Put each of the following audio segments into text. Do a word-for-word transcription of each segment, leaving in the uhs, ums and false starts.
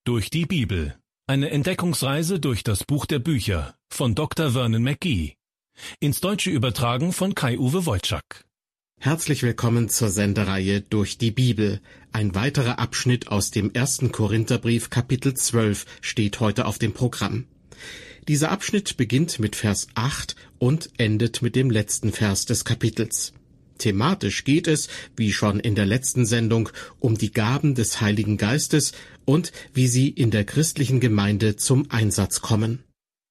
Durch die Bibel. Eine Entdeckungsreise durch das Buch der Bücher von Doktor Vernon McGee. Ins Deutsche übertragen von Kai-Uwe Wojczak. Herzlich willkommen zur Sendereihe Durch die Bibel. Ein weiterer Abschnitt aus dem ersten Korintherbrief, Kapitel zwölf, steht heute auf dem Programm. Dieser Abschnitt beginnt mit Vers acht und endet mit dem letzten Vers des Kapitels. Thematisch geht es, wie schon in der letzten Sendung, um die Gaben des Heiligen Geistes und wie sie in der christlichen Gemeinde zum Einsatz kommen.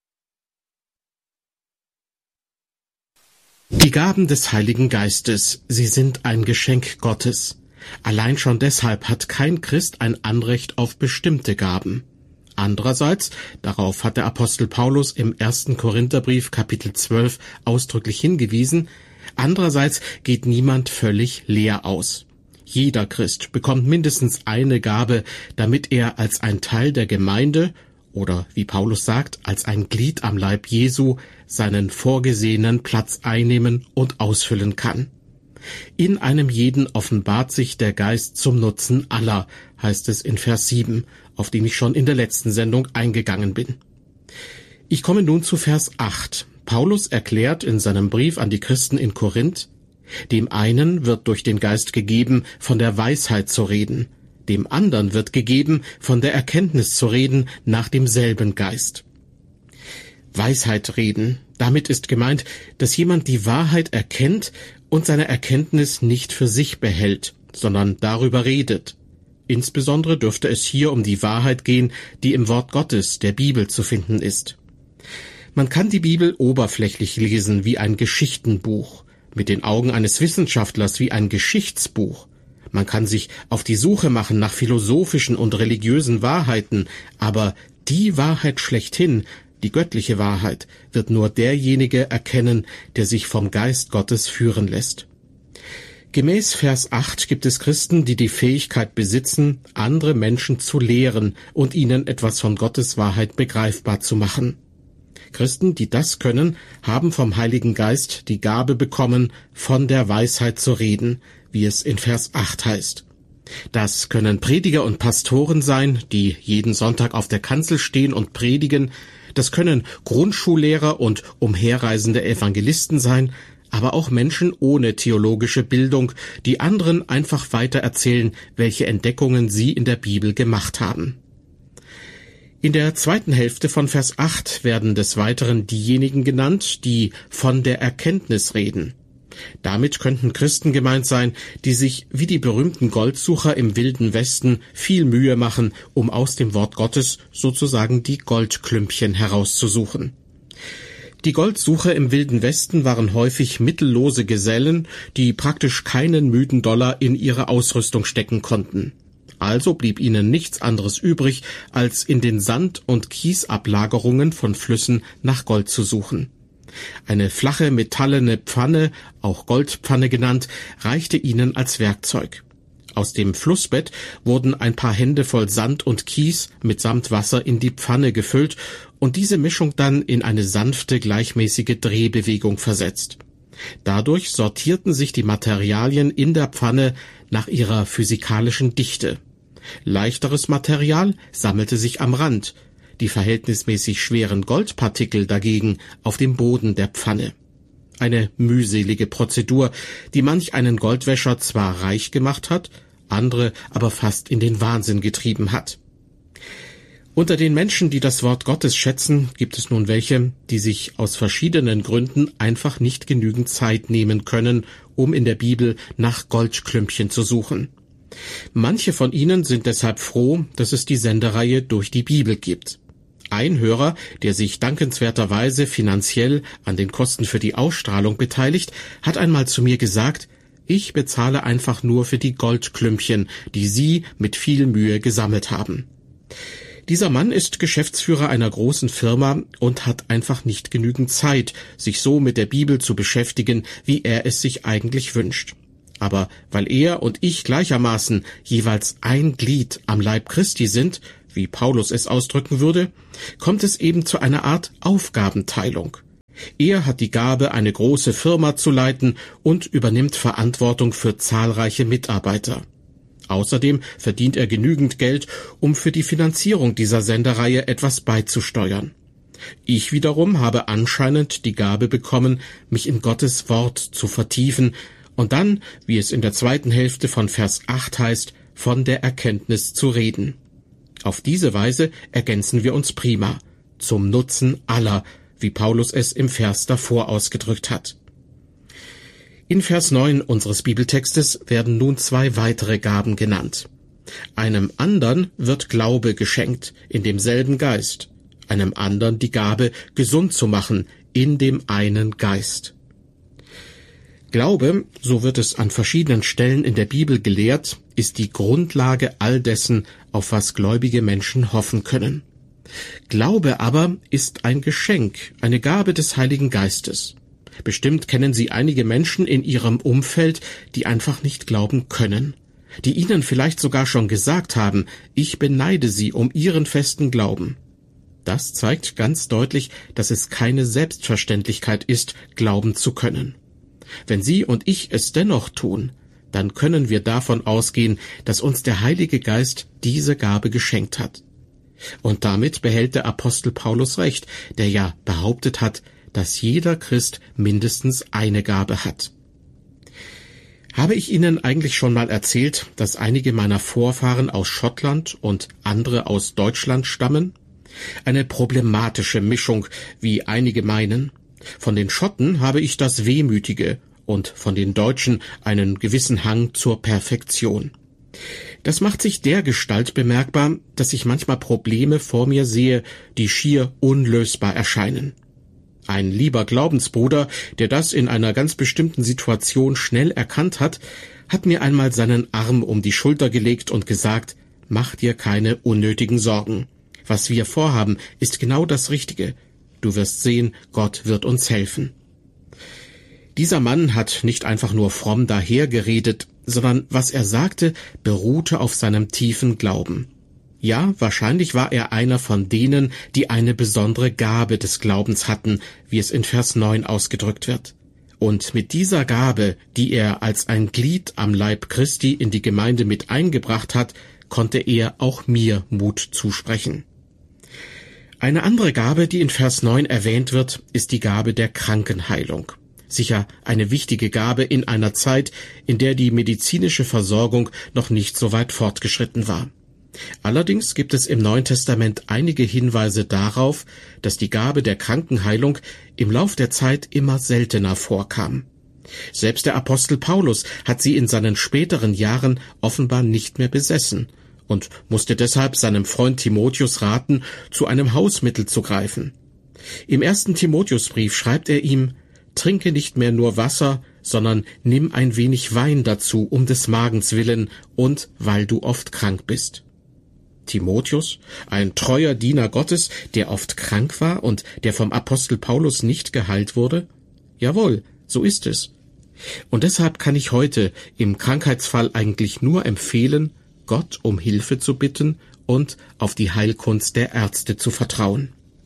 Die Gaben des Heiligen Geistes, sie sind ein Geschenk Gottes. Allein schon deshalb hat kein Christ ein Anrecht auf bestimmte Gaben. Andererseits, darauf hat der Apostel Paulus im ersten Korintherbrief Kapitel zwölf ausdrücklich hingewiesen, andererseits geht niemand völlig leer aus. Jeder Christ bekommt mindestens eine Gabe, damit er als ein Teil der Gemeinde oder, wie Paulus sagt, als ein Glied am Leib Jesu seinen vorgesehenen Platz einnehmen und ausfüllen kann. In einem jeden offenbart sich der Geist zum Nutzen aller, heißt es in Vers sieben, auf den ich schon in der letzten Sendung eingegangen bin. Ich komme nun zu Vers acht. Paulus erklärt in seinem Brief an die Christen in Korinth: Dem einen wird durch den Geist gegeben, von der Weisheit zu reden, dem anderen wird gegeben, von der Erkenntnis zu reden, nach demselben Geist. Weisheit reden, damit ist gemeint, dass jemand die Wahrheit erkennt und seine Erkenntnis nicht für sich behält, sondern darüber redet. Insbesondere dürfte es hier um die Wahrheit gehen, die im Wort Gottes, der Bibel, zu finden ist. Man kann die Bibel oberflächlich lesen wie ein Geschichtenbuch, mit den Augen eines Wissenschaftlers wie ein Geschichtsbuch. Man kann sich auf die Suche machen nach philosophischen und religiösen Wahrheiten, aber die Wahrheit schlechthin, die göttliche Wahrheit, wird nur derjenige erkennen, der sich vom Geist Gottes führen lässt. Gemäß Vers acht gibt es Christen, die die Fähigkeit besitzen, andere Menschen zu lehren und ihnen etwas von Gottes Wahrheit begreifbar zu machen. Christen, die das können, haben vom Heiligen Geist die Gabe bekommen, von der Weisheit zu reden, wie es in Vers acht heißt. Das können Prediger und Pastoren sein, die jeden Sonntag auf der Kanzel stehen und predigen. Das können Grundschullehrer und umherreisende Evangelisten sein, aber auch Menschen ohne theologische Bildung, die anderen einfach weitererzählen, welche Entdeckungen sie in der Bibel gemacht haben. In der zweiten Hälfte von Vers acht werden des Weiteren diejenigen genannt, die von der Erkenntnis reden. Damit könnten Christen gemeint sein, die sich wie die berühmten Goldsucher im Wilden Westen viel Mühe machen, um aus dem Wort Gottes sozusagen die Goldklümpchen herauszusuchen. Die Goldsucher im Wilden Westen waren häufig mittellose Gesellen, die praktisch keinen müden Dollar in ihre Ausrüstung stecken konnten. Also blieb ihnen nichts anderes übrig, als in den Sand- und Kiesablagerungen von Flüssen nach Gold zu suchen. Eine flache metallene Pfanne, auch Goldpfanne genannt, reichte ihnen als Werkzeug. Aus dem Flussbett wurden ein paar Hände voll Sand und Kies mitsamt Wasser in die Pfanne gefüllt und diese Mischung dann in eine sanfte, gleichmäßige Drehbewegung versetzt. Dadurch sortierten sich die Materialien in der Pfanne nach ihrer physikalischen Dichte. Leichteres Material sammelte sich am Rand, die verhältnismäßig schweren Goldpartikel dagegen auf dem Boden der Pfanne. Eine mühselige Prozedur, die manch einen Goldwäscher zwar reich gemacht hat, andere aber fast in den Wahnsinn getrieben hat. Unter den Menschen, die das Wort Gottes schätzen, gibt es nun welche, die sich aus verschiedenen Gründen einfach nicht genügend Zeit nehmen können, um in der Bibel nach Goldklümpchen zu suchen. Manche von ihnen sind deshalb froh, dass es die Sendereihe Durch die Bibel gibt. Ein Hörer, der sich dankenswerterweise finanziell an den Kosten für die Ausstrahlung beteiligt, hat einmal zu mir gesagt: Ich bezahle einfach nur für die Goldklümpchen, die Sie mit viel Mühe gesammelt haben. Dieser Mann ist Geschäftsführer einer großen Firma und hat einfach nicht genügend Zeit, sich so mit der Bibel zu beschäftigen, wie er es sich eigentlich wünscht. Aber weil er und ich gleichermaßen jeweils ein Glied am Leib Christi sind, wie Paulus es ausdrücken würde, kommt es eben zu einer Art Aufgabenteilung. Er hat die Gabe, eine große Firma zu leiten und übernimmt Verantwortung für zahlreiche Mitarbeiter. Außerdem verdient er genügend Geld, um für die Finanzierung dieser Sendereihe etwas beizusteuern. Ich wiederum habe anscheinend die Gabe bekommen, mich in Gottes Wort zu vertiefen und dann, wie es in der zweiten Hälfte von Vers acht heißt, von der Erkenntnis zu reden. Auf diese Weise ergänzen wir uns prima, zum Nutzen aller, wie Paulus es im Vers davor ausgedrückt hat. In Vers neun unseres Bibeltextes werden nun zwei weitere Gaben genannt. Einem andern wird Glaube geschenkt, in demselben Geist, einem andern die Gabe, gesund zu machen, in dem einen Geist. Glaube, so wird es an verschiedenen Stellen in der Bibel gelehrt, ist die Grundlage all dessen, auf was gläubige Menschen hoffen können. Glaube aber ist ein Geschenk, eine Gabe des Heiligen Geistes. Bestimmt kennen Sie einige Menschen in Ihrem Umfeld, die einfach nicht glauben können, die Ihnen vielleicht sogar schon gesagt haben, ich beneide Sie um Ihren festen Glauben. Das zeigt ganz deutlich, dass es keine Selbstverständlichkeit ist, glauben zu können. Wenn Sie und ich es dennoch tun, dann können wir davon ausgehen, dass uns der Heilige Geist diese Gabe geschenkt hat. Und damit behält der Apostel Paulus recht, der ja behauptet hat, dass jeder Christ mindestens eine Gabe hat. Habe ich Ihnen eigentlich schon mal erzählt, dass einige meiner Vorfahren aus Schottland und andere aus Deutschland stammen? Eine problematische Mischung, wie einige meinen. Von den Schotten habe ich das Wehmütige und von den Deutschen einen gewissen Hang zur Perfektion. Das macht sich dergestalt bemerkbar, dass ich manchmal Probleme vor mir sehe, die schier unlösbar erscheinen. Ein lieber Glaubensbruder, der das in einer ganz bestimmten Situation schnell erkannt hat, hat mir einmal seinen Arm um die Schulter gelegt und gesagt, mach dir keine unnötigen Sorgen. Was wir vorhaben, ist genau das Richtige. Du wirst sehen, Gott wird uns helfen. Dieser Mann hat nicht einfach nur fromm dahergeredet, sondern was er sagte, beruhte auf seinem tiefen Glauben. Ja, wahrscheinlich war er einer von denen, die eine besondere Gabe des Glaubens hatten, wie es in Vers neun ausgedrückt wird. Und mit dieser Gabe, die er als ein Glied am Leib Christi in die Gemeinde mit eingebracht hat, konnte er auch mir Mut zusprechen. Eine andere Gabe, die in Vers neun erwähnt wird, ist die Gabe der Krankenheilung. Sicher eine wichtige Gabe in einer Zeit, in der die medizinische Versorgung noch nicht so weit fortgeschritten war. Allerdings gibt es im Neuen Testament einige Hinweise darauf, dass die Gabe der Krankenheilung im Lauf der Zeit immer seltener vorkam. Selbst der Apostel Paulus hat sie in seinen späteren Jahren offenbar nicht mehr besessen und musste deshalb seinem Freund Timotheus raten, zu einem Hausmittel zu greifen. Im ersten Timotheusbrief schreibt er ihm, trinke nicht mehr nur Wasser, sondern nimm ein wenig Wein dazu, um des Magens willen und weil du oft krank bist. Timotheus, ein treuer Diener Gottes, der oft krank war und der vom Apostel Paulus nicht geheilt wurde? Jawohl, so ist es. Und deshalb kann ich heute im Krankheitsfall eigentlich nur empfehlen, Gott um Hilfe zu bitten und auf die Heilkunst der Ärzte zu vertrauen.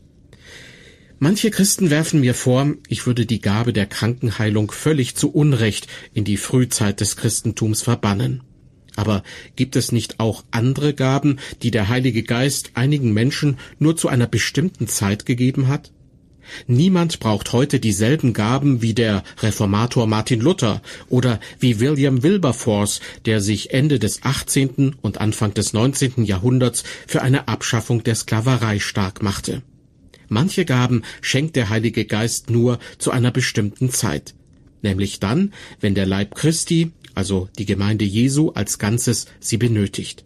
Manche Christen werfen mir vor, ich würde die Gabe der Krankenheilung völlig zu Unrecht in die Frühzeit des Christentums verbannen. Aber gibt es nicht auch andere Gaben, die der Heilige Geist einigen Menschen nur zu einer bestimmten Zeit gegeben hat? Niemand braucht heute dieselben Gaben wie der Reformator Martin Luther oder wie William Wilberforce, der sich Ende des achtzehnten und Anfang des neunzehnten Jahrhunderts für eine Abschaffung der Sklaverei stark machte. Manche Gaben schenkt der Heilige Geist nur zu einer bestimmten Zeit, nämlich dann, wenn der Leib Christi, also die Gemeinde Jesu als Ganzes, sie benötigt.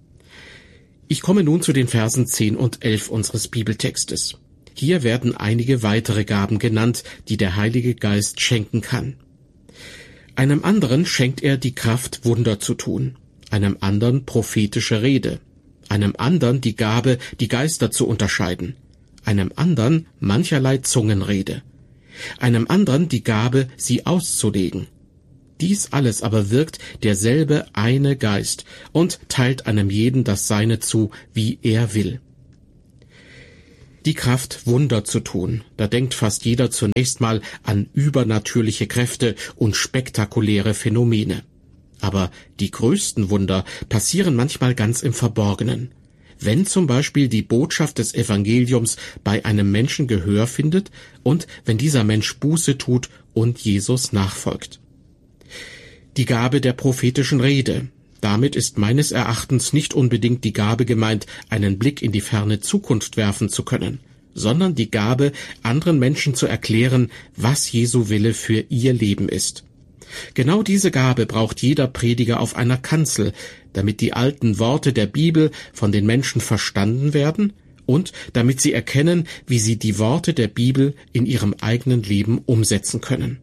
Ich komme nun zu den Versen zehn und elf unseres Bibeltextes. Hier werden einige weitere Gaben genannt, die der Heilige Geist schenken kann. Einem anderen schenkt er die Kraft, Wunder zu tun, einem anderen prophetische Rede, einem anderen die Gabe, die Geister zu unterscheiden, einem anderen mancherlei Zungenrede, einem anderen die Gabe, sie auszulegen. Dies alles aber wirkt derselbe eine Geist und teilt einem jeden das Seine zu, wie er will. Die Kraft, Wunder zu tun, da denkt fast jeder zunächst mal an übernatürliche Kräfte und spektakuläre Phänomene. Aber die größten Wunder passieren manchmal ganz im Verborgenen. Wenn zum Beispiel die Botschaft des Evangeliums bei einem Menschen Gehör findet und wenn dieser Mensch Buße tut und Jesus nachfolgt. Die Gabe der prophetischen Rede. Damit ist meines Erachtens nicht unbedingt die Gabe gemeint, einen Blick in die ferne Zukunft werfen zu können, sondern die Gabe, anderen Menschen zu erklären, was Jesu Wille für ihr Leben ist. Genau diese Gabe braucht jeder Prediger auf einer Kanzel, damit die alten Worte der Bibel von den Menschen verstanden werden und damit sie erkennen, wie sie die Worte der Bibel in ihrem eigenen Leben umsetzen können.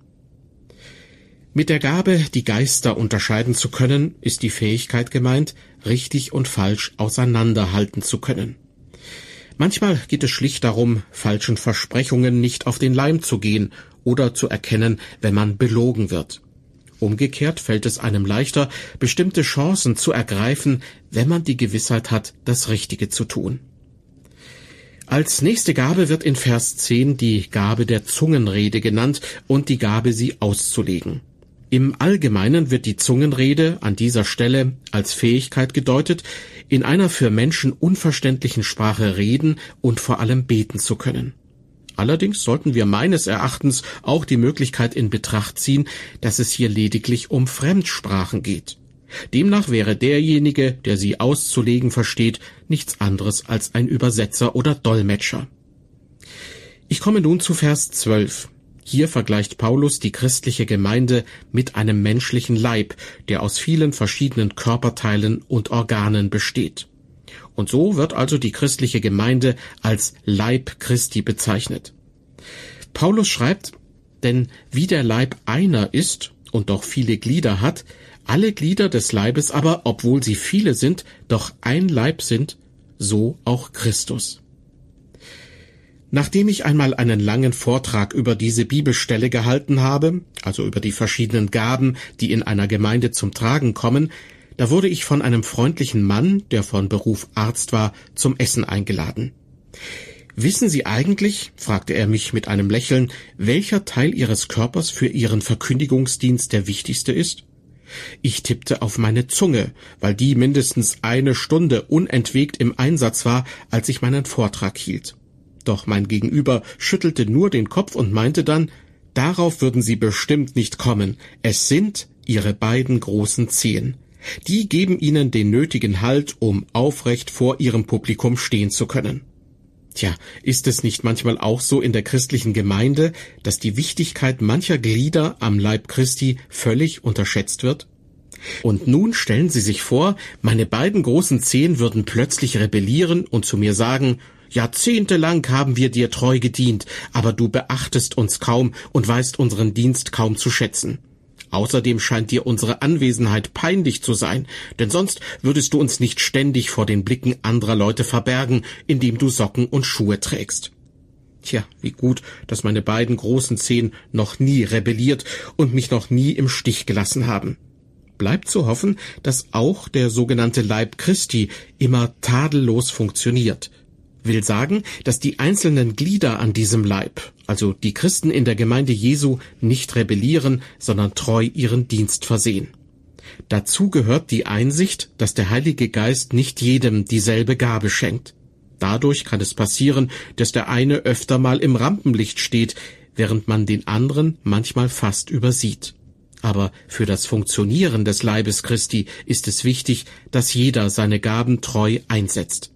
Mit der Gabe, die Geister unterscheiden zu können, ist die Fähigkeit gemeint, richtig und falsch auseinanderhalten zu können. Manchmal geht es schlicht darum, falschen Versprechungen nicht auf den Leim zu gehen oder zu erkennen, wenn man belogen wird. Umgekehrt fällt es einem leichter, bestimmte Chancen zu ergreifen, wenn man die Gewissheit hat, das Richtige zu tun. Als nächste Gabe wird in Vers zehn die Gabe der Zungenrede genannt und die Gabe, sie auszulegen. Im Allgemeinen wird die Zungenrede an dieser Stelle als Fähigkeit gedeutet, in einer für Menschen unverständlichen Sprache reden und vor allem beten zu können. Allerdings sollten wir meines Erachtens auch die Möglichkeit in Betracht ziehen, dass es hier lediglich um Fremdsprachen geht. Demnach wäre derjenige, der sie auszulegen versteht, nichts anderes als ein Übersetzer oder Dolmetscher. Ich komme nun zu Vers zwölf. Hier vergleicht Paulus die christliche Gemeinde mit einem menschlichen Leib, der aus vielen verschiedenen Körperteilen und Organen besteht. Und so wird also die christliche Gemeinde als Leib Christi bezeichnet. Paulus schreibt, denn wie der Leib einer ist und doch viele Glieder hat, alle Glieder des Leibes aber, obwohl sie viele sind, doch ein Leib sind, so auch Christus. Nachdem ich einmal einen langen Vortrag über diese Bibelstelle gehalten habe, also über die verschiedenen Gaben, die in einer Gemeinde zum Tragen kommen, da wurde ich von einem freundlichen Mann, der von Beruf Arzt war, zum Essen eingeladen. »Wissen Sie eigentlich«, fragte er mich mit einem Lächeln, »welcher Teil Ihres Körpers für Ihren Verkündigungsdienst der wichtigste ist?« Ich tippte auf meine Zunge, weil die mindestens eine Stunde unentwegt im Einsatz war, als ich meinen Vortrag hielt. Doch mein Gegenüber schüttelte nur den Kopf und meinte dann, darauf würden Sie bestimmt nicht kommen, es sind Ihre beiden großen Zehen. Die geben Ihnen den nötigen Halt, um aufrecht vor Ihrem Publikum stehen zu können. Tja, ist es nicht manchmal auch so in der christlichen Gemeinde, dass die Wichtigkeit mancher Glieder am Leib Christi völlig unterschätzt wird? Und nun stellen Sie sich vor, meine beiden großen Zehen würden plötzlich rebellieren und zu mir sagen, jahrzehntelang haben wir dir treu gedient, aber du beachtest uns kaum und weißt unseren Dienst kaum zu schätzen. Außerdem scheint dir unsere Anwesenheit peinlich zu sein, denn sonst würdest du uns nicht ständig vor den Blicken anderer Leute verbergen, indem du Socken und Schuhe trägst. Tja, wie gut, dass meine beiden großen Zehen noch nie rebelliert und mich noch nie im Stich gelassen haben. Bleibt zu hoffen, dass auch der sogenannte Leib Christi immer tadellos funktioniert. Will sagen, dass die einzelnen Glieder an diesem Leib, also die Christen in der Gemeinde Jesu, nicht rebellieren, sondern treu ihren Dienst versehen. Dazu gehört die Einsicht, dass der Heilige Geist nicht jedem dieselbe Gabe schenkt. Dadurch kann es passieren, dass der eine öfter mal im Rampenlicht steht, während man den anderen manchmal fast übersieht. Aber für das Funktionieren des Leibes Christi ist es wichtig, dass jeder seine Gaben treu einsetzt.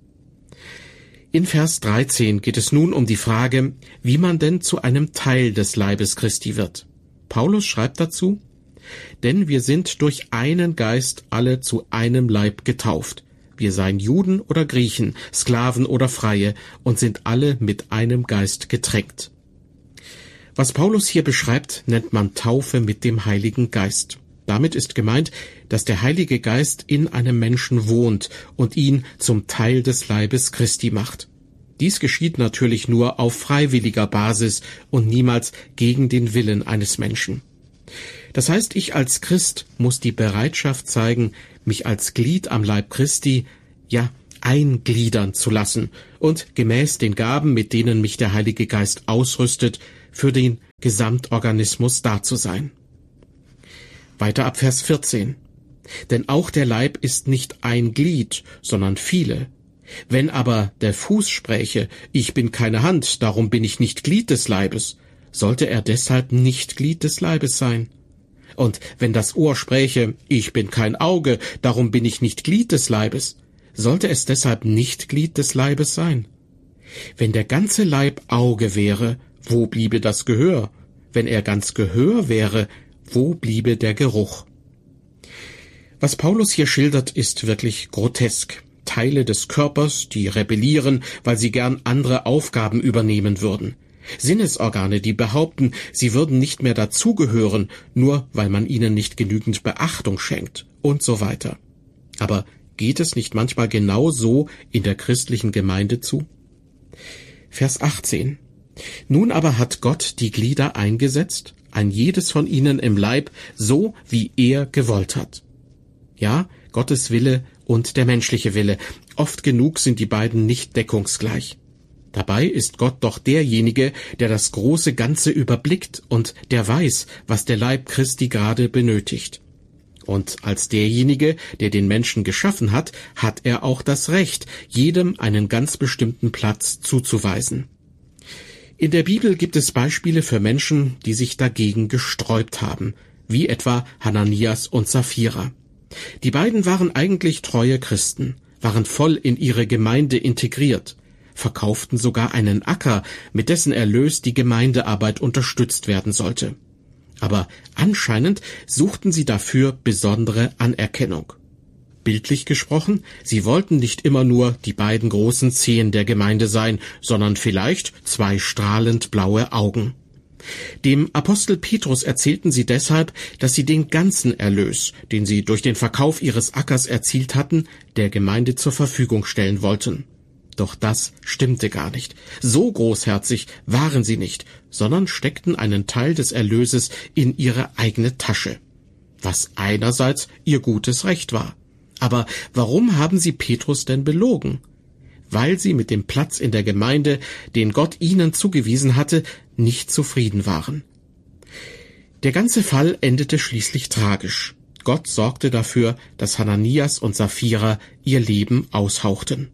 In Vers dreizehn geht es nun um die Frage, wie man denn zu einem Teil des Leibes Christi wird. Paulus schreibt dazu, denn wir sind durch einen Geist alle zu einem Leib getauft. Wir seien Juden oder Griechen, Sklaven oder Freie und sind alle mit einem Geist getränkt. Was Paulus hier beschreibt, nennt man Taufe mit dem Heiligen Geist. Damit ist gemeint, dass der Heilige Geist in einem Menschen wohnt und ihn zum Teil des Leibes Christi macht. Dies geschieht natürlich nur auf freiwilliger Basis und niemals gegen den Willen eines Menschen. Das heißt, ich als Christ muss die Bereitschaft zeigen, mich als Glied am Leib Christi, ja, eingliedern zu lassen und gemäß den Gaben, mit denen mich der Heilige Geist ausrüstet, für den Gesamtorganismus da zu sein. Weiter ab Vers vierzehn. Denn auch der Leib ist nicht ein Glied, sondern viele. Wenn aber der Fuß spräche, ich bin keine Hand, darum bin ich nicht Glied des Leibes, sollte er deshalb nicht Glied des Leibes sein? Und wenn das Ohr spräche, ich bin kein Auge, darum bin ich nicht Glied des Leibes, sollte es deshalb nicht Glied des Leibes sein? Wenn der ganze Leib Auge wäre, wo bliebe das Gehör? Wenn er ganz Gehör wäre, wo bliebe der Geruch? Was Paulus hier schildert, ist wirklich grotesk. Teile des Körpers, die rebellieren, weil sie gern andere Aufgaben übernehmen würden. Sinnesorgane, die behaupten, sie würden nicht mehr dazugehören, nur weil man ihnen nicht genügend Beachtung schenkt und so weiter. Aber geht es nicht manchmal genau so in der christlichen Gemeinde zu? Vers achtzehn. Nun aber hat Gott die Glieder eingesetzt, ein jedes von ihnen im Leib, so wie er gewollt hat. Ja, Gottes Wille und der menschliche Wille. Oft genug sind die beiden nicht deckungsgleich. Dabei ist Gott doch derjenige, der das große Ganze überblickt und der weiß, was der Leib Christi gerade benötigt. Und als derjenige, der den Menschen geschaffen hat, hat er auch das Recht, jedem einen ganz bestimmten Platz zuzuweisen. In der Bibel gibt es Beispiele für Menschen, die sich dagegen gesträubt haben, wie etwa Hananias und Sapphira. Die beiden waren eigentlich treue Christen, waren voll in ihre Gemeinde integriert, verkauften sogar einen Acker, mit dessen Erlös die Gemeindearbeit unterstützt werden sollte. Aber anscheinend suchten sie dafür besondere Anerkennung. Bildlich gesprochen, sie wollten nicht immer nur die beiden großen Zehen der Gemeinde sein, sondern vielleicht zwei strahlend blaue Augen. Dem Apostel Petrus erzählten sie deshalb, dass sie den ganzen Erlös, den sie durch den Verkauf ihres Ackers erzielt hatten, der Gemeinde zur Verfügung stellen wollten. Doch das stimmte gar nicht. So großherzig waren sie nicht, sondern steckten einen Teil des Erlöses in ihre eigene Tasche, was einerseits ihr gutes Recht war. Aber warum haben sie Petrus denn belogen? Weil sie mit dem Platz in der Gemeinde, den Gott ihnen zugewiesen hatte, nicht zufrieden waren. Der ganze Fall endete schließlich tragisch. Gott sorgte dafür, dass Hananias und Sapphira ihr Leben aushauchten.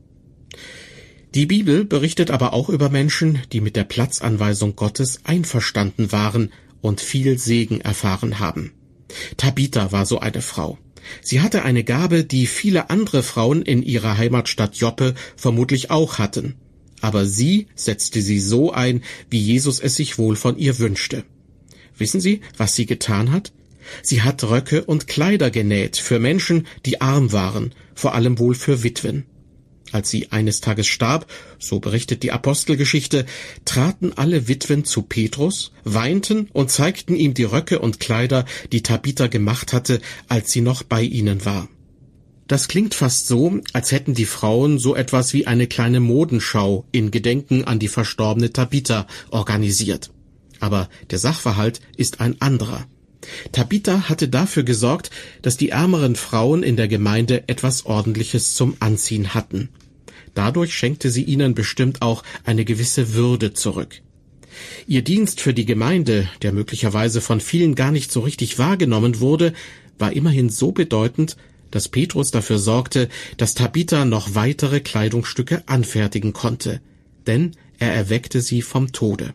Die Bibel berichtet aber auch über Menschen, die mit der Platzanweisung Gottes einverstanden waren und viel Segen erfahren haben. Tabitha war so eine Frau. Sie hatte eine Gabe, die viele andere Frauen in ihrer Heimatstadt Joppe vermutlich auch hatten. Aber sie setzte sie so ein, wie Jesus es sich wohl von ihr wünschte. Wissen Sie, was sie getan hat? Sie hat Röcke und Kleider genäht für Menschen, die arm waren, vor allem wohl für Witwen. Als sie eines Tages starb, so berichtet die Apostelgeschichte, traten alle Witwen zu Petrus, weinten und zeigten ihm die Röcke und Kleider, die Tabitha gemacht hatte, als sie noch bei ihnen war. Das klingt fast so, als hätten die Frauen so etwas wie eine kleine Modenschau in Gedenken an die verstorbene Tabitha organisiert. Aber der Sachverhalt ist ein anderer. Tabitha hatte dafür gesorgt, dass die ärmeren Frauen in der Gemeinde etwas Ordentliches zum Anziehen hatten. Dadurch schenkte sie ihnen bestimmt auch eine gewisse Würde zurück. Ihr Dienst für die Gemeinde, der möglicherweise von vielen gar nicht so richtig wahrgenommen wurde, war immerhin so bedeutend, dass Petrus dafür sorgte, dass Tabitha noch weitere Kleidungsstücke anfertigen konnte, denn er erweckte sie vom Tode.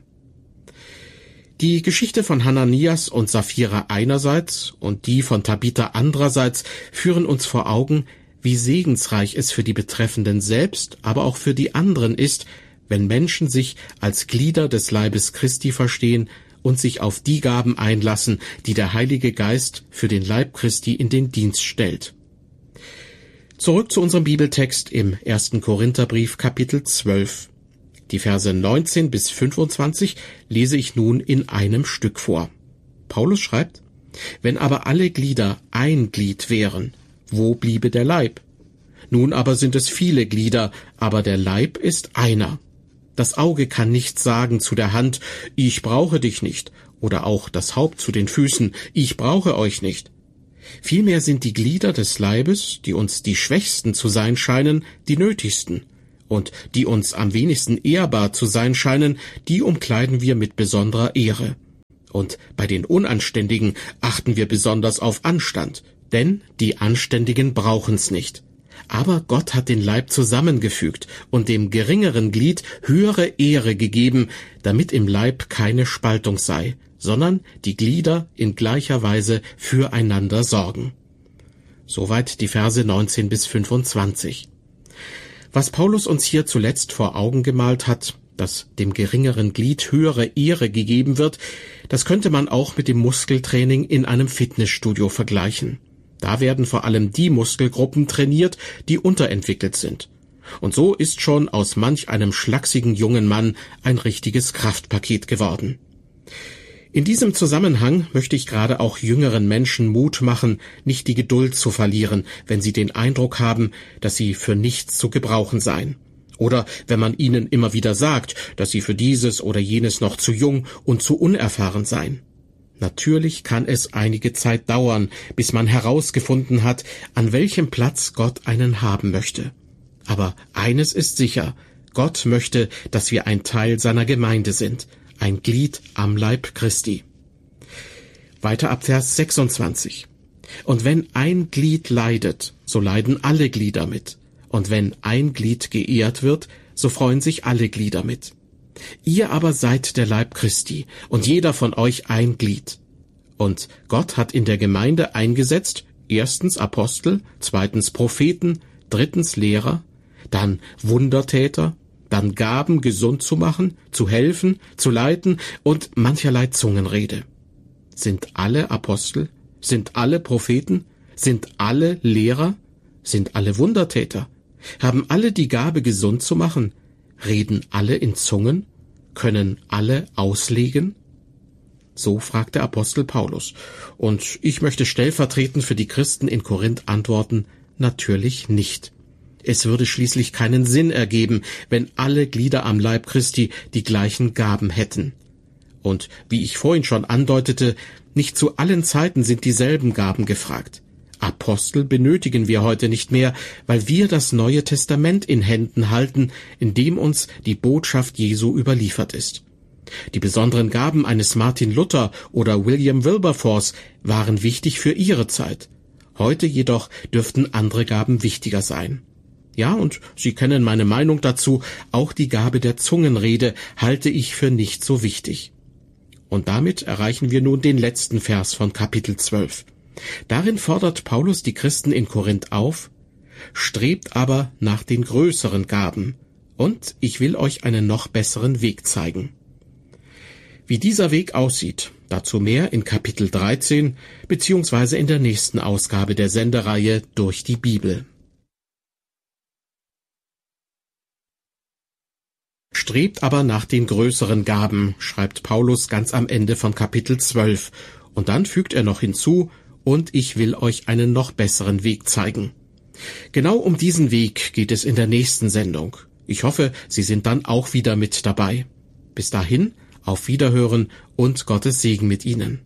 Die Geschichte von Hananias und Sapphira einerseits und die von Tabitha andererseits führen uns vor Augen, wie segensreich es für die Betreffenden selbst, aber auch für die anderen ist, wenn Menschen sich als Glieder des Leibes Christi verstehen und sich auf die Gaben einlassen, die der Heilige Geist für den Leib Christi in den Dienst stellt. Zurück zu unserem Bibeltext im ersten Korintherbrief, Kapitel zwölf. Die Verse neunzehn bis fünfundzwanzig lese ich nun in einem Stück vor. Paulus schreibt: Wenn aber alle Glieder ein Glied wären, wo bliebe der Leib? Nun aber sind es viele Glieder, aber der Leib ist einer. Das Auge kann nicht sagen zu der Hand, ich brauche dich nicht, oder auch das Haupt zu den Füßen, ich brauche euch nicht. Vielmehr sind die Glieder des Leibes, die uns die Schwächsten zu sein scheinen, die nötigsten. Und die uns am wenigsten ehrbar zu sein scheinen, die umkleiden wir mit besonderer Ehre. Und bei den Unanständigen achten wir besonders auf Anstand, Denn die Anständigen brauchen's nicht. Aber Gott hat den Leib zusammengefügt und dem geringeren Glied höhere Ehre gegeben, damit im Leib keine Spaltung sei, sondern die Glieder in gleicher Weise füreinander sorgen. Soweit die Verse neunzehn bis fünfundzwanzig. Was Paulus uns hier zuletzt vor Augen gemalt hat, dass dem geringeren Glied höhere Ehre gegeben wird, das könnte man auch mit dem Muskeltraining in einem Fitnessstudio vergleichen. Da werden vor allem die Muskelgruppen trainiert, die unterentwickelt sind. Und so ist schon aus manch einem schlachsigen jungen Mann ein richtiges Kraftpaket geworden. In diesem Zusammenhang möchte ich gerade auch jüngeren Menschen Mut machen, nicht die Geduld zu verlieren, wenn sie den Eindruck haben, dass sie für nichts zu gebrauchen seien. Oder wenn man ihnen immer wieder sagt, dass sie für dieses oder jenes noch zu jung und zu unerfahren seien. Natürlich kann es einige Zeit dauern, bis man herausgefunden hat, an welchem Platz Gott einen haben möchte. Aber eines ist sicher, Gott möchte, dass wir ein Teil seiner Gemeinde sind, ein Glied am Leib Christi. Weiter ab Vers sechsundzwanzig. Und wenn ein Glied leidet, so leiden alle Glieder mit. Und wenn ein Glied geehrt wird, so freuen sich alle Glieder mit. Ihr aber seid der Leib Christi, und jeder von euch ein Glied. Und Gott hat in der Gemeinde eingesetzt, erstens Apostel, zweitens Propheten, drittens Lehrer, dann Wundertäter, dann Gaben, gesund zu machen, zu helfen, zu leiten und mancherlei Zungenrede. Sind alle Apostel? Sind alle Propheten? Sind alle Lehrer? Sind alle Wundertäter? Haben alle die Gabe, gesund zu machen? Reden alle in Zungen? Können alle auslegen? So fragt der Apostel Paulus. Und ich möchte stellvertretend für die Christen in Korinth antworten, natürlich nicht. Es würde schließlich keinen Sinn ergeben, wenn alle Glieder am Leib Christi die gleichen Gaben hätten. Und wie ich vorhin schon andeutete, nicht zu allen Zeiten sind dieselben Gaben gefragt. Apostel benötigen wir heute nicht mehr, weil wir das Neue Testament in Händen halten, in dem uns die Botschaft Jesu überliefert ist. Die besonderen Gaben eines Martin Luther oder William Wilberforce waren wichtig für ihre Zeit. Heute jedoch dürften andere Gaben wichtiger sein. Ja, und Sie kennen meine Meinung dazu, auch die Gabe der Zungenrede halte ich für nicht so wichtig. Und damit erreichen wir nun den letzten Vers von Kapitel zwölf. Darin fordert Paulus die Christen in Korinth auf, strebt aber nach den größeren Gaben, und ich will euch einen noch besseren Weg zeigen. Wie dieser Weg aussieht, dazu mehr in Kapitel dreizehn, beziehungsweise in der nächsten Ausgabe der Sendereihe Durch die Bibel. Strebt aber nach den größeren Gaben, schreibt Paulus ganz am Ende von Kapitel zwölf, und dann fügt er noch hinzu, und ich will euch einen noch besseren Weg zeigen. Genau um diesen Weg geht es in der nächsten Sendung. Ich hoffe, Sie sind dann auch wieder mit dabei. Bis dahin, auf Wiederhören und Gottes Segen mit Ihnen.